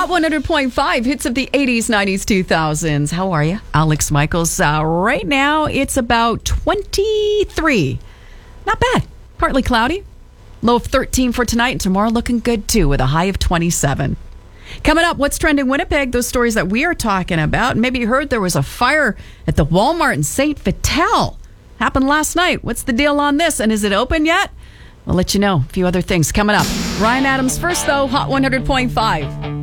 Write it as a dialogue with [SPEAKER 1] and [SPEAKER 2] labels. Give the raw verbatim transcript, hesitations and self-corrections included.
[SPEAKER 1] Hot one hundred point five, hits of the eighties, nineties, two thousands. How are you? Alex Michaels. Uh, right now, it's about twenty-three. Not bad. Partly cloudy. Low of thirteen for tonight, and tomorrow looking good, too, with a high of twenty-seven. Coming up, what's trending Winnipeg? Those stories that we are talking about. Maybe you heard there was a fire at the Walmart in Saint Vital. Happened last night. What's the deal on this? And is it open yet? We'll let you know. A few other things coming up. Ryan Adams first, though. Hot one hundred point five.